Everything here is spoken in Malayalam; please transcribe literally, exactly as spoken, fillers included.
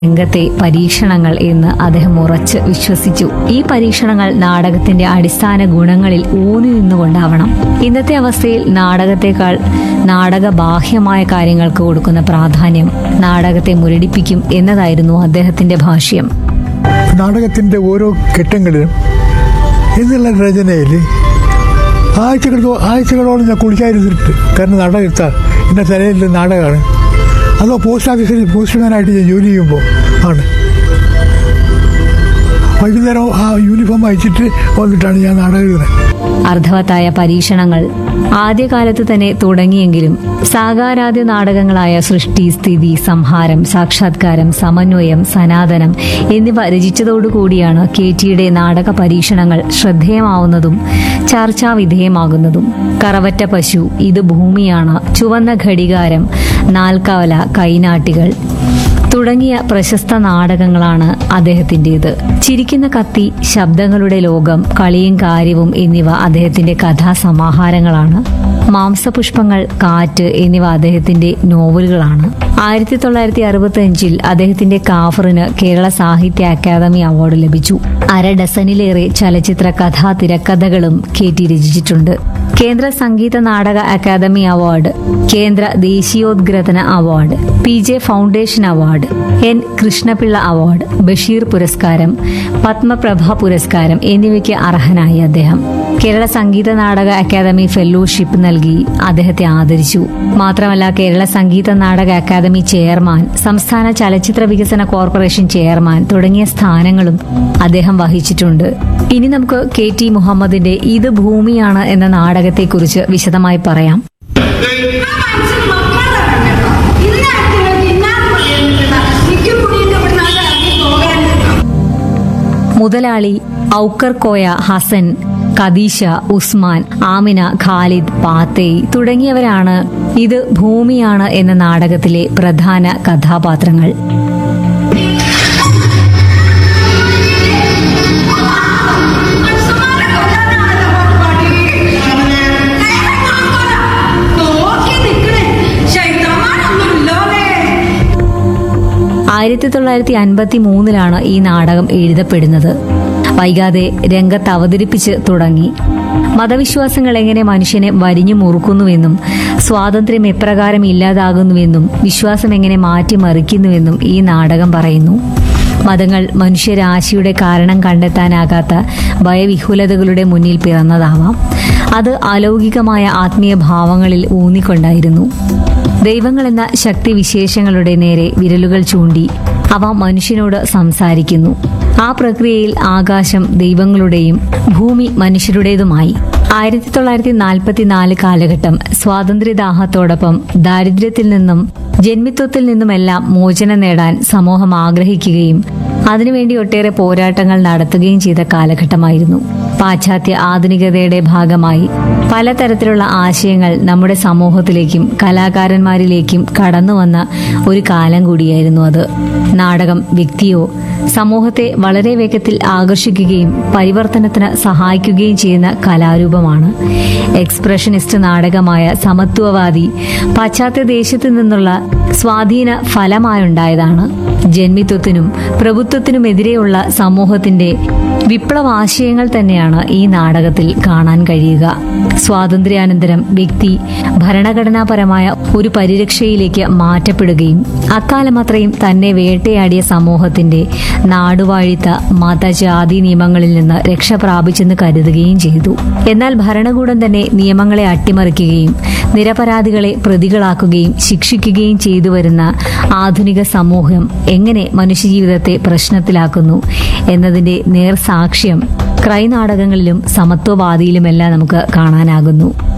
രംഗത്തെ പരീക്ഷണങ്ങൾ എന്ന് അദ്ദേഹം ഉറച്ച് വിശ്വസിച്ചു. ഈ പരീക്ഷണങ്ങൾ നാടകത്തിന്റെ അടിസ്ഥാന ഗുണങ്ങളിൽ ഊന്നി നിന്നുകൊണ്ടാവണം. ഇന്നത്തെ അവസ്ഥയിൽ നാടകത്തെക്കാൾ നാടക ബാഹ്യമായ കാര്യങ്ങൾക്ക് കൊടുക്കുന്ന പ്രാധാന്യം നാടകത്തെ മുരടിപ്പിക്കും എന്നതായിരുന്നു അദ്ദേഹത്തിന്റെ ഭാഷ്യം. നാടകത്തിന്റെ ഓരോ ഘട്ടങ്ങളിലും എന്നുള്ള രചനയിൽ ആഴ്ചകളോ ആഴ്ചകളോളം ഞാൻ കുളിക്കാതിരുന്നിട്ട്, കാരണം നാടകം എടുത്താൽ എൻ്റെ തലയിൽ നാടകമാണ്. അതോ പോസ്റ്റ് ഓഫീസിൽ പോസ്റ്റ്മാനായിട്ട് ഞാൻ ജോലി ചെയ്യുമ്പോൾ ആണ് വൈകുന്നേരം ആ യൂണിഫോം അയച്ചിട്ട് വന്നിട്ടാണ് ഞാൻ നാടകം എഴുതുന്നത്. അർത്ഥവത്തായ പരീക്ഷണങ്ങൾ ആദ്യകാലത്ത് തന്നെ തുടങ്ങിയെങ്കിലും സാകാരാദ്യ നാടകങ്ങളായ സൃഷ്ടി, സ്ഥിതി, സംഹാരം, സാക്ഷാത്കാരം, സമന്വയം, സനാതനം എന്നിവ രചിച്ചതോടുകൂടിയാണ് കെ ടിയുടെ നാടക പരീക്ഷണങ്ങൾ ശ്രദ്ധേയമാവുന്നതും ചർച്ചാവിധേയമാകുന്നതും. കറവറ്റ പശു, ഇത് ഭൂമിയാണ്, ചുവന്ന ഘടികാരം, നാൽക്കവല, കൈനാട്ടികൾ തുടങ്ങിയ പ്രശസ്ത നാടകങ്ങളാണ് അദ്ദേഹത്തിൻ്റെത്. ചിരിക്കുന്ന കത്തി, ശബ്ദങ്ങളുടെ ലോകം, കളിയും കാര്യവും എന്നിവ അദ്ദേഹത്തിന്റെ കഥാസമാഹാരങ്ങളാണ്. മാംസപുഷ്പങ്ങൾ, കാറ്റ് എന്നിവ അദ്ദേഹത്തിന്റെ നോവലുകളാണ്. ആയിരത്തി തൊള്ളായിരത്തി അറുപത്തി അഞ്ചിൽ അദ്ദേഹത്തിന്റെ കാഫറിന് കേരള സാഹിത്യ അക്കാദമി അവാർഡ് ലഭിച്ചു. അര ഡസനിലേറെ ചലച്ചിത്ര കഥാ തിരക്കഥകളും കെ ടി രചിച്ചിട്ടുണ്ട്. കേന്ദ്ര സംഗീത നാടക അക്കാദമി അവാർഡ്, കേന്ദ്ര ദേശീയോദ്ഗ്രഥന award, P J foundation award, N Krishnapillai award, Basheer പുരസ്കാരം, പത്മപ്രഭ പുരസ്കാരം എന്നിവയ്ക്ക് അർഹനായി അദ്ദേഹം. കേരള സംഗീത നാടക അക്കാദമി ഫെലോഷിപ്പ് നൽകി അദ്ദേഹത്തെ ആദരിച്ചു. മാത്രമല്ല കേരള സംഗീത നാടക അക്കാദമി ചെയർമാൻ, സംസ്ഥാന ചലച്ചിത്ര വികസന കോർപ്പറേഷൻ ചെയർമാൻ തുടങ്ങിയ സ്ഥാനങ്ങളും അദ്ദേഹം വഹിച്ചിട്ടുണ്ട്. ഇനി നമുക്ക് കെ ടി മുഹമ്മദിന്റെ ഇത് ഭൂമിയാണ് എന്ന നാടകത്തെക്കുറിച്ച് വിശദമായി പറയാം. മുതലാളി, ഔക്കർ കോയ, ഹസൻ, ഖദീഷ, ഉസ്മാൻ, ആമിന, ഖാലിദ്, പാത്തേയ് തുടങ്ങിയവരാണ് ഇത് ഭൂമിയാണ് എന്ന നാടകത്തിലെ പ്രധാന കഥാപാത്രങ്ങൾ. ആയിരത്തി തൊള്ളായിരത്തി അൻപത്തി മൂന്നിലാണ് ഈ നാടകം എഴുതപ്പെടുന്നത്. വൈകാതെ രംഗത്ത് അവതരിപ്പിച്ച് തുടങ്ങി. മതവിശ്വാസങ്ങൾ എങ്ങനെ മനുഷ്യനെ വരിഞ്ഞു മുറുക്കുന്നുവെന്നും സ്വാതന്ത്ര്യം എപ്രകാരം ഇല്ലാതാകുന്നുവെന്നും വിശ്വാസം എങ്ങനെ മാറ്റിമറിക്കുന്നുവെന്നും ഈ നാടകം പറയുന്നു. മതങ്ങൾ മനുഷ്യരാശിയുടെ കാരണം കണ്ടെത്താനാകാത്ത ഭയവിഹുലതകളുടെ മുന്നിൽ പിറന്നതാവാം. അത് അലൗകികമായ ആത്മീയ ഭാവങ്ങളിൽ ഊന്നിക്കൊണ്ടായിരുന്നു. ദൈവങ്ങളെന്ന ശക്തിവിശേഷങ്ങളുടെ നേരെ വിരലുകൾ ചൂണ്ടി അവ മനുഷ്യനോട് സംസാരിക്കുന്നു. ആ പ്രക്രിയയിൽ ആകാശം ദൈവങ്ങളുടെയും ഭൂമി മനുഷ്യരുടേതുമായി. ആയിരത്തി തൊള്ളായിരത്തി നാൽപ്പത്തിനാല് കാലഘട്ടം സ്വാതന്ത്ര്യദാഹത്തോടൊപ്പം ദാരിദ്ര്യത്തിൽ നിന്നും ജന്മിത്വത്തിൽ നിന്നുമെല്ലാം മോചനം നേടാൻ സമൂഹം ആഗ്രഹിക്കുകയും അതിനുവേണ്ടി ഒട്ടേറെ പോരാട്ടങ്ങൾ നടത്തുകയും ചെയ്ത കാലഘട്ടമായിരുന്നു. പാശ്ചാത്യ ആധുനികതയുടെ ഭാഗമായി പലതരത്തിലുള്ള ആശയങ്ങൾ നമ്മുടെ സമൂഹത്തിലേക്കും കലാകാരന്മാരിലേക്കും കടന്നുവന്ന ഒരു കാലം കൂടിയായിരുന്നു അത്. നാടകം വ്യക്തിയോ സമൂഹത്തെ വളരെ വേഗത്തിൽ ആകർഷിക്കുകയും പരിവർത്തനത്തിന് സഹായിക്കുകയും ചെയ്യുന്ന കലാരൂപമാണ്. എക്സ്പ്രഷനിസ്റ്റ് നാടകമായ സമത്വവാദി പാശ്ചാത്യ ദേശത്തു നിന്നുള്ള സ്വാധീന ഫലമായുണ്ടായതാണ്. ജന്മിത്വത്തിനും പ്രഭുത്വത്തിനുമെതിരെയുള്ള സമൂഹത്തിന്റെ വിപ്ലവാശയങ്ങൾ തന്നെയാണ് ഈ നാടകത്തിൽ കാണാൻ കഴിയുക. സ്വാതന്ത്ര്യാനന്തരം വ്യക്തി ഭരണഘടനാപരമായ ഒരു പരിരക്ഷയിലേക്ക് മാറ്റപ്പെടുകയും അക്കാലം അത്രയും തന്നെ വേട്ടയാടിയ സമൂഹത്തിന്റെ നാടുവാഴിത്ത മതജാതി നിയമങ്ങളിൽ നിന്ന് രക്ഷ പ്രാപിച്ചെന്ന് കരുതുകയും ചെയ്തു. എന്നാൽ ഭരണകൂടം തന്നെ നിയമങ്ങളെ അട്ടിമറിക്കുകയും നിരപരാധികളെ പ്രതികളാക്കുകയും ശിക്ഷിക്കുകയും ചെയ്തു വരുന്ന ആധുനിക സമൂഹം എങ്ങനെ മനുഷ്യജീവിതത്തെ പ്രശ്നത്തിലാക്കുന്നു എന്നതിന്റെ നേർസാക്ഷ്യം ക്രൈ നാടകങ്ങളിലും സമത്വവാദിയിലുമെല്ലാം നമുക്ക് കാണാനാകുന്നു.